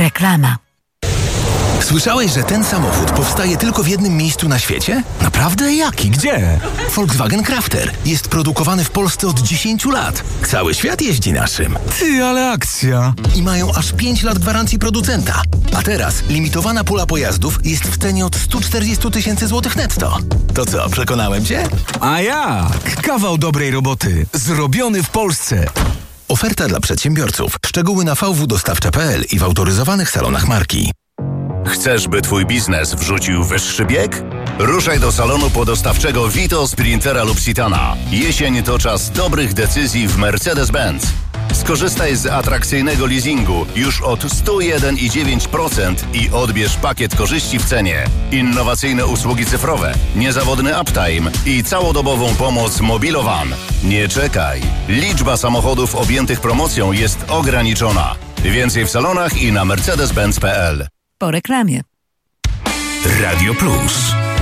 Reklama. Słyszałeś, że ten samochód powstaje tylko w jednym miejscu na świecie? Naprawdę? Jaki? Gdzie? Volkswagen Crafter. Jest produkowany w Polsce od 10 lat. Cały świat jeździ naszym. Ty, ale akcja! I mają aż 5 lat gwarancji producenta. A teraz limitowana pula pojazdów jest w cenie od 140 tysięcy złotych netto. To co, przekonałem cię? A jak? Kawał dobrej roboty. Zrobiony w Polsce. Oferta dla przedsiębiorców. Szczegóły na vwdostawcze.pl i w autoryzowanych salonach marki. Chcesz, by twój biznes wrzucił wyższy bieg? Ruszaj do salonu podostawczego Vito, Sprintera lub Citana. Jesień to czas dobrych decyzji w Mercedes-Benz. Skorzystaj z atrakcyjnego leasingu już od 101,9% i odbierz pakiet korzyści w cenie. Innowacyjne usługi cyfrowe, niezawodny uptime i całodobową pomoc Mobilowan. Nie czekaj. Liczba samochodów objętych promocją jest ograniczona. Więcej w salonach i na mercedes-benz.pl. Po reklamie. Radio Plus.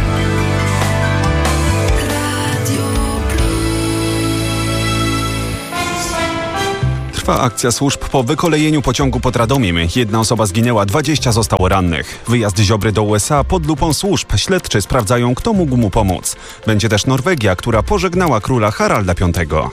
Trwa akcja służb po wykolejeniu pociągu pod Radomiem. 1 osoba zginęła, 20 zostało rannych. Wyjazd Ziobry do USA pod lupą służb. Śledczy sprawdzają, kto mógł mu pomóc. Będzie też Norwegia, która pożegnała króla Haralda V.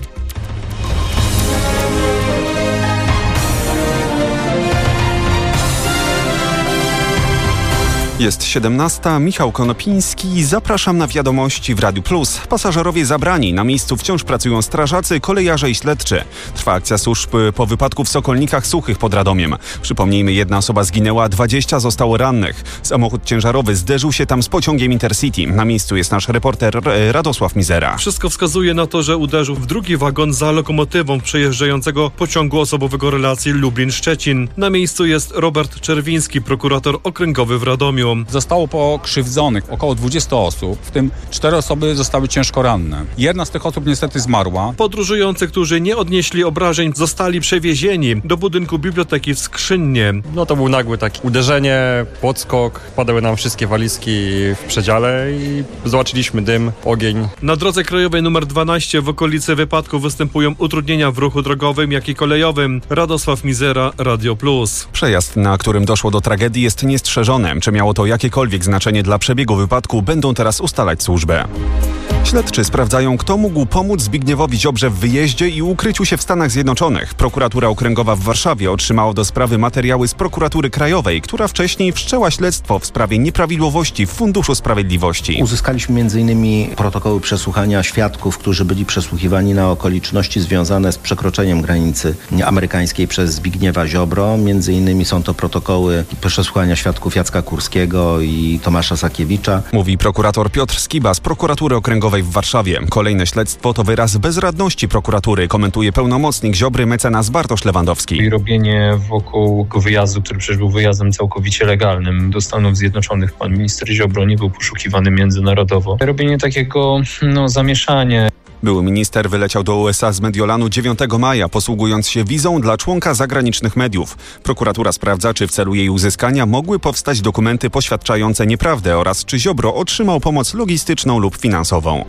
Jest 17. Michał Konopiński. Zapraszam na wiadomości w Radiu Plus. Pasażerowie zabrani. Na miejscu wciąż pracują strażacy, kolejarze i śledczy. Trwa akcja służb po wypadku w Sokolnikach Suchych pod Radomiem. Przypomnijmy, 1 osoba zginęła, 20 zostało rannych. Samochód ciężarowy zderzył się tam z pociągiem Intercity. Na miejscu jest nasz reporter Radosław Mizera. Wszystko wskazuje na to, że uderzył w drugi wagon za lokomotywą przejeżdżającego pociągu osobowego relacji Lublin-Szczecin. Na miejscu jest Robert Czerwiński, prokurator okręgowy w Radomiu. Zostało pokrzywdzonych około 20 osób, w tym 4 osoby zostały ciężko ranne. 1 z tych osób niestety zmarła. Podróżujący, którzy nie odnieśli obrażeń, zostali przewiezieni do budynku biblioteki w Skrzynnie. No to był nagły taki uderzenie, podskok, padały nam wszystkie walizki w przedziale i zobaczyliśmy dym, ogień. Na drodze krajowej nr 12 w okolicy wypadku występują utrudnienia w ruchu drogowym, jak i kolejowym. Radosław Mizera, Radio Plus. Przejazd, na którym doszło do tragedii, jest niestrzeżony. Czy miało to jakiekolwiek znaczenie dla przebiegu wypadku, będą teraz ustalać służbę. Śledczy sprawdzają, kto mógł pomóc Zbigniewowi Ziobrze w wyjeździe i ukryciu się w Stanach Zjednoczonych. Prokuratura Okręgowa w Warszawie otrzymała do sprawy materiały z Prokuratury Krajowej, która wcześniej wszczęła śledztwo w sprawie nieprawidłowości w Funduszu Sprawiedliwości. Uzyskaliśmy m.in. protokoły przesłuchania świadków, którzy byli przesłuchiwani na okoliczności związane z przekroczeniem granicy amerykańskiej przez Zbigniewa Ziobro. Między innymi są to protokoły przesłuchania świadków Jacka Kurskiego i Tomasza Sakiewicza. Mówi prokurator Piotr Skiba z Prokuratury Okręgowej w Warszawie. Kolejne śledztwo to wyraz bezradności prokuratury, komentuje pełnomocnik Ziobry mecenas Bartosz Lewandowski. I robienie wokół wyjazdu, który przecież był wyjazdem całkowicie legalnym do Stanów Zjednoczonych. Pan minister Ziobro nie był poszukiwany międzynarodowo. Robienie takiego zamieszania. Były minister wyleciał do USA z Mediolanu 9 maja, posługując się wizą dla członka zagranicznych mediów. Prokuratura sprawdza, czy w celu jej uzyskania mogły powstać dokumenty poświadczające nieprawdę oraz czy Ziobro otrzymał pomoc logistyczną lub finansową.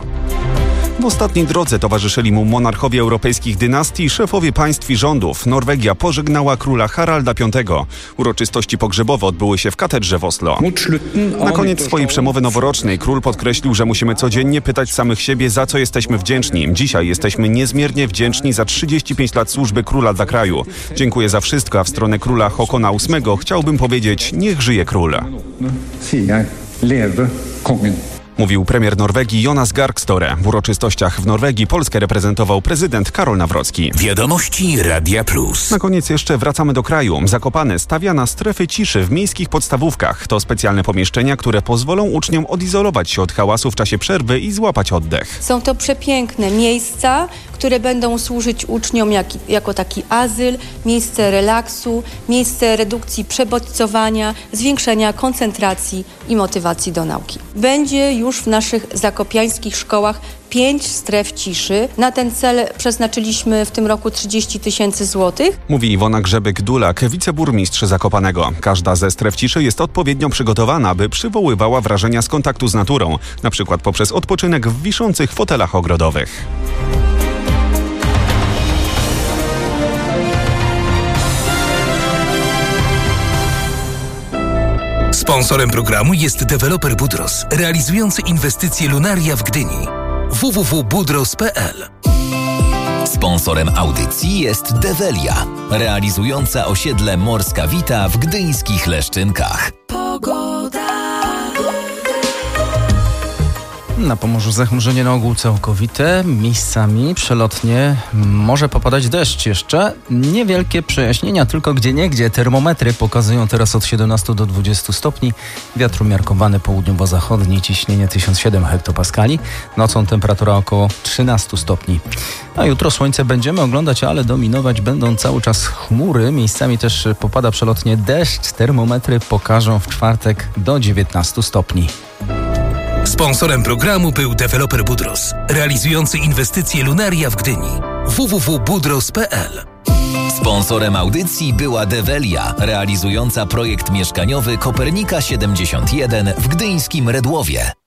W ostatniej drodze towarzyszyli mu monarchowie europejskich dynastii i szefowie państw i rządów. Norwegia pożegnała króla Haralda V. Uroczystości pogrzebowe odbyły się w katedrze w Oslo. Na koniec swojej przemowy noworocznej król podkreślił, że musimy codziennie pytać samych siebie, za co jesteśmy wdzięczni. Dzisiaj jesteśmy niezmiernie wdzięczni za 35 lat służby króla dla kraju. Dziękuję za wszystko, a w stronę króla Haakona VIII chciałbym powiedzieć: niech żyje król. Mówił premier Norwegii Jonas Gahr Støre. W uroczystościach w Norwegii Polskę reprezentował prezydent Karol Nawrocki. Wiadomości Radia Plus. Na koniec jeszcze wracamy do kraju. Zakopane stawia na strefy ciszy w miejskich podstawówkach. To specjalne pomieszczenia, które pozwolą uczniom odizolować się od hałasu w czasie przerwy i złapać oddech. Są to przepiękne miejsca, które będą służyć uczniom jako taki azyl, miejsce relaksu, miejsce redukcji przebodźcowania, zwiększenia koncentracji i motywacji do nauki. Będzie już w naszych zakopiańskich szkołach 5 stref ciszy. Na ten cel przeznaczyliśmy w tym roku 30 tysięcy złotych. Mówi Iwona Grzebek-Dulak, wiceburmistrz Zakopanego. Każda ze stref ciszy jest odpowiednio przygotowana, by przywoływała wrażenia z kontaktu z naturą, na przykład poprzez odpoczynek w wiszących fotelach ogrodowych. Sponsorem programu jest deweloper Budros, realizujący inwestycje Lunaria w Gdyni. www.budros.pl. Sponsorem audycji jest Develia, realizująca osiedle Morska Wita w gdyńskich Leszczynkach. Na Pomorzu zachmurzenie na ogół całkowite, miejscami przelotnie może popadać deszcz jeszcze. Niewielkie przejaśnienia, tylko gdzieniegdzie. Termometry pokazują teraz od 17 do 20 stopni. Wiatr umiarkowany południowo-zachodni, ciśnienie 1007 hektopaskali. Nocą temperatura około 13 stopni. A jutro słońce będziemy oglądać, ale dominować będą cały czas chmury. Miejscami też popada przelotnie deszcz. Termometry pokażą w czwartek do 19 stopni. Sponsorem programu był deweloper Budros, realizujący inwestycje Lunaria w Gdyni. www.budros.pl. Sponsorem audycji była Develia, realizująca projekt mieszkaniowy Kopernika 71 w gdyńskim Redłowie.